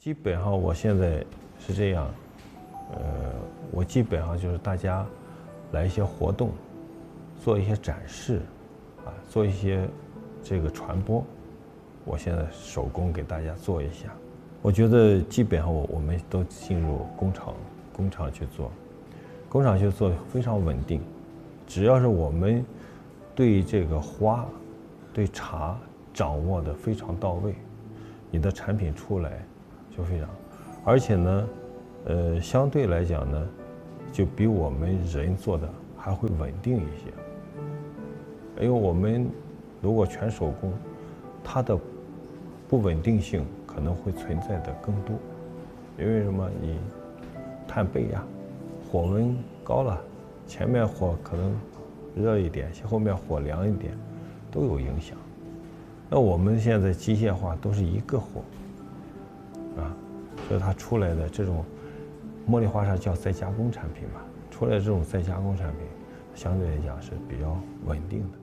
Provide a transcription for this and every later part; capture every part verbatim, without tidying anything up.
基本上我现在是这样，呃，我基本上就是大家来一些活动，做一些展示，啊，做一些这个传播，我现在手工给大家做一下。我觉得基本上我我们都进入工厂，工厂去做，工厂去做非常稳定。只要是我们对这个花、对茶掌握的非常到位，你的产品出来就非常，而且呢，呃，相对来讲呢，就比我们人做的还会稳定一些。因为我们如果全手工，它的不稳定性可能会存在的更多。因为什么？你炭焙呀，火温高了，前面火可能热一点，后面火凉一点，都有影响。那我们现在机械化都是一个火，啊，所以它出来的这种茉莉花茶叫再加工产品吧，出来的这种再加工产品，相对来讲是比较稳定的。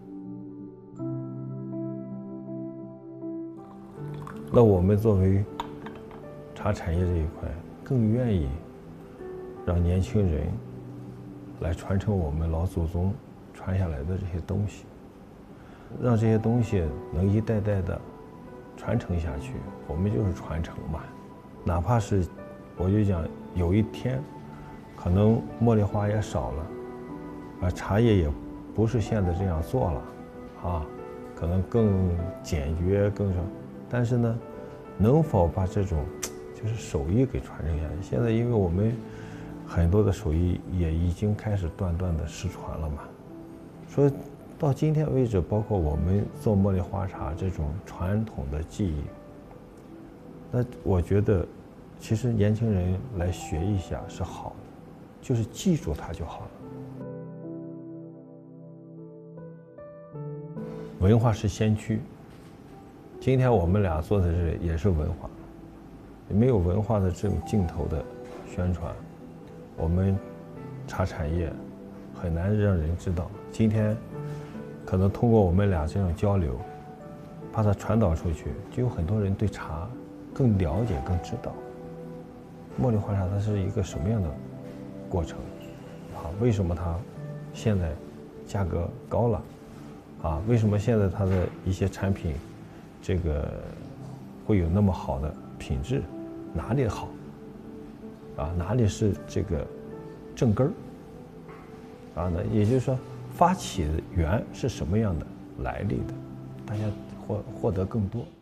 那我们作为茶产业这一块，更愿意让年轻人来传承我们老祖宗传下来的这些东西，让这些东西能一代代的传承下去。我们就是传承嘛，哪怕是我就讲有一天，可能茉莉花也少了，啊，茶叶也不是现在这样做了，啊，可能更简约更什么。但是呢，能否把这种就是手艺给传承下去？现在因为我们很多的手艺也已经开始断断的失传了嘛，所以到今天为止，包括我们做茉莉花茶这种传统的技艺，那我觉得其实年轻人来学一下是好的，就是记住它就好了。文化是先驱。今天我们俩做的这也是文化，没有文化的这种镜头的宣传，我们茶产业很难让人知道。今天可能通过我们俩这种交流，把它传导出去，就有很多人对茶更了解、更知道。茉莉花茶它是一个什么样的过程啊？为什么它现在价格高了啊？为什么现在它的一些产品这个会有那么好的品质？哪里好啊？哪里是这个正根儿啊？那也就是说，发起源是什么样的来历的，大家获获得更多。